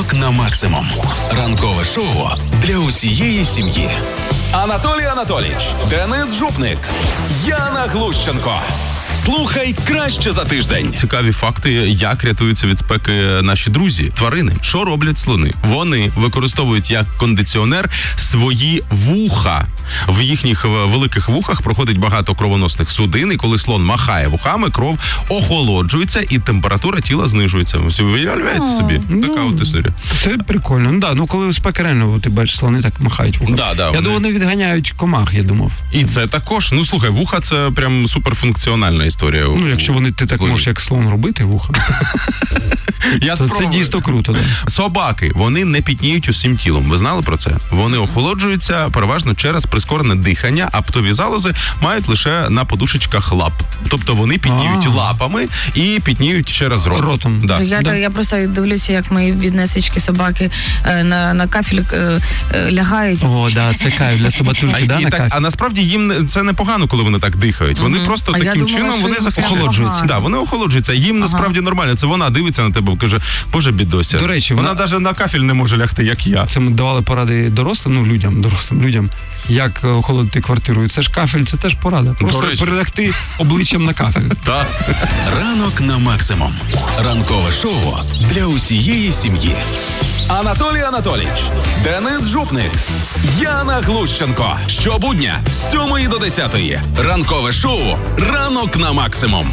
Ранок на максимум. Ранкове шоу для усієї сім'ї. Анатолій Анатолійович, Денис Жупник, Яна Глущенко. Слухай краще за тиждень. Цікаві факти, як рятуються від спеки наші друзі, тварини. Що роблять слони? Вони використовують як кондиціонер свої вуха. В їхніх великих вухах проходить багато кровоносних судин, і коли слон махає вухами, кров охолоджується і температура тіла знижується. Ви уявляєте собі? Така от історія. Це прикольно. Коли спека реально, ти бачиш, слони так махають вухами. Я думаю, вони відганяють комах, я думав. І це також, слухай, вуха це прям суперфункціональна історія. Якщо ти так можеш як слон робити вуха, це дійсно круто. Да. Собаки, вони не пітніють усім тілом. Ви знали про це? Вони охолоджуються переважно через прискорене дихання, а птові залози мають лише на подушечках лап. Тобто вони пітніють лапами і пітніють через ротом. Да. Я просто дивлюся, як мої біднесечки собаки на кафель лягають. Це кайф для собатурки, на кафель. А насправді їм це непогано, коли вони так дихають. Вони просто таким чином вони охолоджуються. Да, вони охолоджуються. Їм насправді нормально. Це вона дивиться на тебе і каже, боже, бідося. До речі, вона навіть на кафель не може лягти, як я. Це ми давали поради дорослим людям, як охолодити квартиру. І це ж кафель, це теж порада. Просто перелягти обличчям на кафель. Так. Ранок на максимум. Ранкове шоу для усієї сім'ї. Анатолій Анатолійович, Денис Жупник, Яна Глущенко. Щобудня з 7 до 10. Ранкове шоу «Ранок на максимум».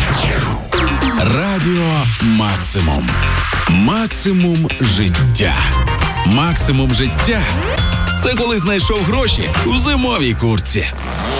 Радіо Максимум. Максимум життя. Максимум життя – це коли знайшов гроші в зимовій куртці.